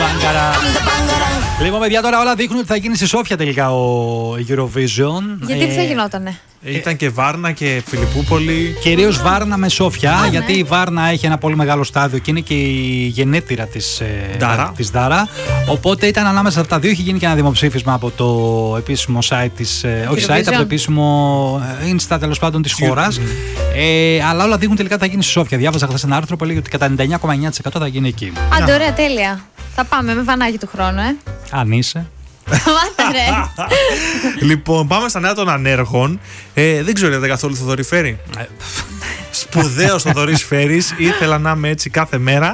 Λοιπόν, παιδιά, τώρα όλα δείχνουν ότι θα γίνει στη Σόφια τελικά ο Eurovision. Γιατί δεν θα γινότανε? Ήταν και Βάρνα και Φιλιππούπολη. Κυρίως Βάρνα με Σόφια, γιατί η Βάρνα έχει ένα πολύ μεγάλο στάδιο και είναι και η γενέτειρα της Δάρα. Οπότε ήταν ανάμεσα σε αυτά τα δύο. Έχει γίνει και ένα δημοψήφισμα από το επίσημο site της. Όχι site, από το επίσημο Insta τέλος πάντων της χώρας. Αλλά όλα δείχνουν τελικά θα γίνει στη Σόφια. Διάβαζα χθες ένα άρθρο που έλεγε ότι κατά 99,9% θα γίνει εκεί. Άντε, ωραία, τέλεια. Θα πάμε με βανάκι του χρόνου, Αν είσαι. Λοιπόν, πάμε στα νέα των ανέργων. Δεν ξέρω, είδατε καθόλου Θοδωρή Φέρη? Σπουδαίος Θοδωρής Φέρης. Ήθελα να είμαι έτσι κάθε μέρα.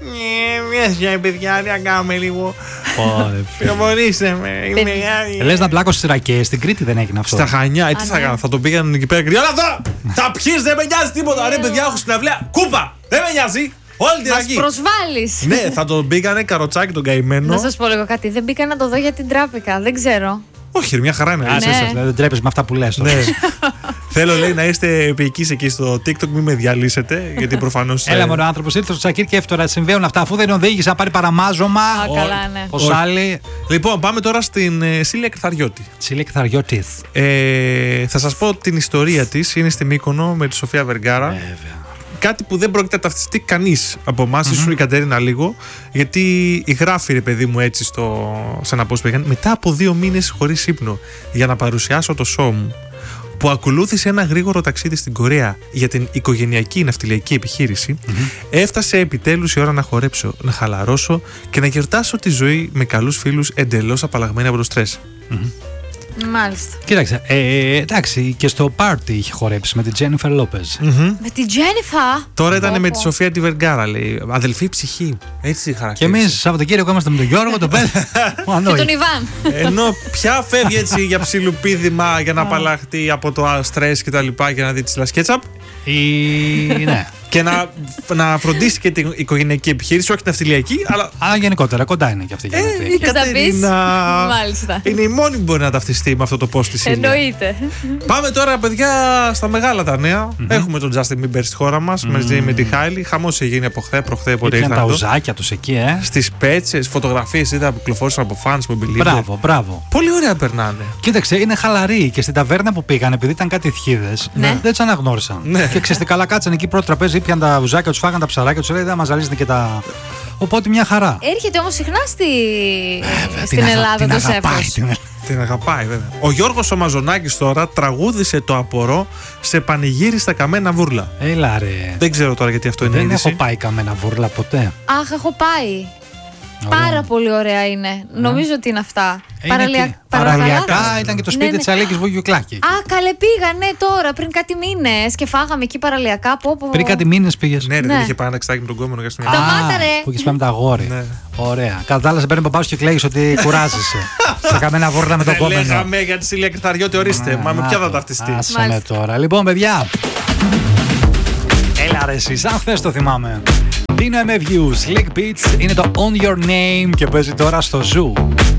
Μια παιδιά, να κάνουμε λίγο. Προμονήστε με. Λες να πλάκω στις Ρακές, στην Κρήτη δεν έγινε αυτό? Στα Χανιά, τι θα κάνω, θα τον πήγαν εκεί πέρα. Όλα αυτά! Θα πιείς, δεν με νοιάζει τίποτα. Ρε παιδιά, έχω στην αυλαία. Κούπα! Δεν με νοιάζει. Όλη την Μας προσβάλλεις. Ναι, θα τον πήγανε καροτσάκι τον καημένο. Να σας πω λίγο κάτι. Δεν μπήκα να το δω γιατί τράπηκα. Δεν ξέρω. Όχι, μια χαρά είναι. Δεν τρέπεις με αυτά που λες. Ναι. Θέλω, λέει, να είστε επικείς εκεί στο TikTok, μην με διαλύσετε. Γιατί προφανώς. Έλα, μόνο άνθρωπος ήρθε στο Τσακίρ και έφτωρα. Συμβαίνουν αυτά. Αφού δεν οδήγησε να πάρει παραμάζωμα. Καλά, ναι. Ως άλλοι. Λοιπόν, πάμε τώρα στην Σίλια Κρυθαριώτη. Σίλια Κρυθαριώτη. Θα σας πω την ιστορία της. Είναι στη Μύκονο με τη Σοφία Βεργάρα. Βέβαια. Κάτι που δεν πρόκειται να ταυτιστεί κανείς από εμάς, ίσως η Κατερίνα λίγο, γιατί γράφει, ρε παιδί μου, έτσι σε ένα post που έκανε, μετά από 2 μήνες χωρίς ύπνο για να παρουσιάσω το show μου, που ακολούθησε ένα γρήγορο ταξίδι στην Κορέα για την οικογενειακή ναυτιλιακή επιχείρηση, έφτασε επιτέλους η ώρα να χορέψω, να χαλαρώσω και να γιορτάσω τη ζωή με καλούς φίλους εντελώς απαλλαγμένοι από το στρες. Μάλιστα. Κοίταξε, εντάξει, και στο πάρτι είχε χορέψει με την Τζένιφερ Λόπεζ. Με την Τζένιφα. Τώρα ήταν με τη Σοφία τη Βεργάρα, λέει. Αδελφή ψυχή. Έτσι χαρακτήρισε. Και εμείς Σαββατοκύριακο είμαστε με τον Γιώργο, τον Πέτρο. Και τον Ιβάν. Ενώ πια φεύγει έτσι για ψιλοπίδημα για να απαλλαχτεί από το στρες και τα λοιπά για να δει τη λασκέτσαπ. Ναι. Και να φροντίσει και την οικογενειακή επιχείρηση, όχι την ναυτιλιακή, αλλά γενικότερα κοντά είναι και αυτή. Η Κατερίνα Μάλιστα. είναι η μόνη που μπορεί να ταυτιστεί με αυτό το post της Σίλια. Εννοείται. Πάμε τώρα, παιδιά, στα μεγάλα τα νέα. Έχουμε τον Justin Bieber στη χώρα μας μαζί με τη Χάιλι. Χαμός έχει γίνει από προχθέ, πότε ήταν τα ουζάκια τους εκεί, στις πέτσες, φωτογραφίες είδα που κυκλοφόρησαν από fans που μπιλίδε. Μπράβο. Πολύ ωραία περνάνε. Κοίταξε, είναι χαλαροί και στην ταβέρνα που πήγαν, επειδή ήταν κάτι ευχίδες, δεν τους αναγνώρισαν. Και ξέρετε, καλά κάτσαν εκεί πρώτο τραπέζι, ήπιαν τα ουζάκια, τους φάγαν τα ψαράκια, τους λέει δεν μας ζαλίζετε και τα. Οπότε μια χαρά. Έρχεται όμως συχνά στην Ελλάδα το Σέφος. Την αγαπάει, βέβαια. Ο Γιώργος ο Μαζονάκης τώρα τραγούδισε το απορώ σε πανηγύρι στα Καμένα Βούρλα. Έλα ρε. Δεν ξέρω τώρα γιατί αυτό είναι. Δεν έχω πάει Καμένα Βούρλα ποτέ. Αχ, έχω πάει. Πάρα πολύ ωραία είναι. Νομίζω ότι είναι αυτά. Παραλιακά ήταν και το σπίτι της Αλίκης Βουγιουκλάκη. Α, καλέ πήγα, ναι, τώρα πριν κάτι μήνες και φάγαμε εκεί παραλιακά. Πριν κάτι μήνες πήγες? Ναι, δεν είχε πάει ένα εξτάκι με τον κόμενο για στιγμή. Σταμάτα, ρε. Που είχες πάει με τα αγόρι. Ωραία. Κατά τα άλλα, σε παίρνει παπάς και κλαίγεις ότι κουράζεσαι. Σε Καμένα Βούρλα με τον κόμενο. Λέγαμε για τη Σίλια Κρυθαριώτη, ορίστε. Μα με ποια θα ταυτιστεί. Άσε τώρα. Λοιπόν, παιδιά. Έλα ρε εσείς, αν χθες το θυμάμαι. Dino MFU, Slick Beats, είναι το On Your Name και παίζει τώρα στο Zoo.